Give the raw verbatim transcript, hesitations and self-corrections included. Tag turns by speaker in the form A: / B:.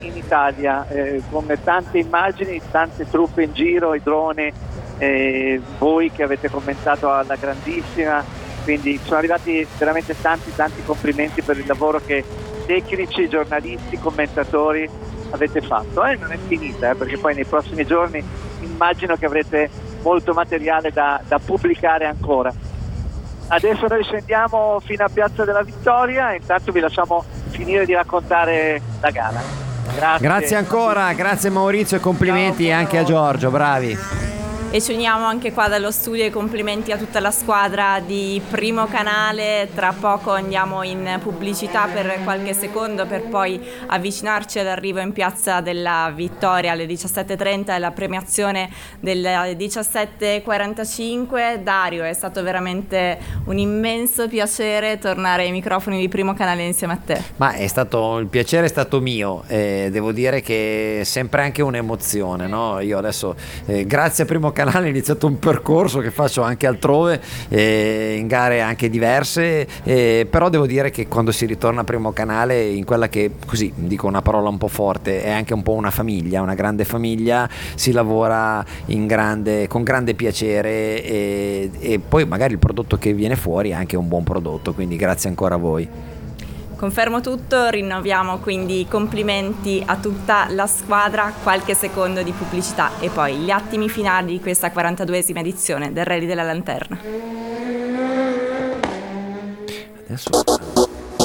A: in Italia, eh, con tante immagini, tante truppe in giro, i droni, eh, voi che avete commentato alla grandissima, quindi sono arrivati veramente tanti tanti complimenti per il lavoro che tecnici, giornalisti, commentatori avete fatto. E eh, non è finita, eh, perché poi nei prossimi giorni immagino che avrete molto materiale da, da pubblicare ancora. Adesso noi scendiamo fino a Piazza della Vittoria e intanto vi lasciamo finire di raccontare la gara. Grazie.
B: Grazie ancora, grazie Maurizio e complimenti. Ciao, anche a Giorgio, bravi.
C: E ci uniamo anche qua dallo studio, e complimenti a tutta la squadra di Primo Canale. Tra poco andiamo in pubblicità per qualche secondo per poi avvicinarci all'arrivo in Piazza della Vittoria alle diciassette e trenta e la premiazione del diciassette e quarantacinque. Dario, è stato veramente un immenso piacere tornare ai microfoni di Primo Canale insieme a te.
B: Ma è stato, il piacere è stato mio, eh, devo dire che è sempre anche un'emozione, no? Io adesso eh, grazie a Primo Canale ho iniziato un percorso che faccio anche altrove, eh, in gare anche diverse, eh, però devo dire che quando si ritorna a Primo Canale, in quella che, così dico una parola un po' forte, è anche un po' una famiglia, una grande famiglia, si lavora in grande, con grande piacere, e, e poi magari il prodotto che viene fuori è anche un buon prodotto, quindi grazie ancora a voi.
C: Confermo tutto, rinnoviamo quindi i complimenti a tutta la squadra, qualche secondo di pubblicità e poi gli attimi finali di questa quarantaduesima edizione del Rally della Lanterna.
B: Adesso